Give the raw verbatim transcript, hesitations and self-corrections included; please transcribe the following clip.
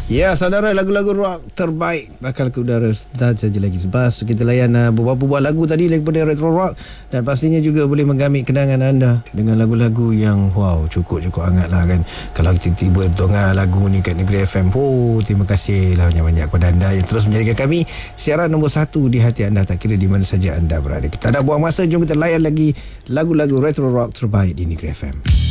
Ya, saudara, lagu-lagu rock terbaik bakal ke udara sebentar saja lagi. Sebab kita layan uh, beberapa buah lagu tadi daripada Retro Rock, dan pastinya juga boleh menggamit kenangan anda dengan lagu-lagu yang wow, cukup-cukup hangat lah kan. Kalau kita tiba berdengar lagu ni kat Negeri F M, oh, terima kasih lah banyak-banyak kepada anda yang terus menjadikan kami siaran nombor satu di hati anda, tak kira di mana saja anda berada. Kita tak buang masa, jom kita layan lagi lagu-lagu Retro Rock terbaik di Negeri F M.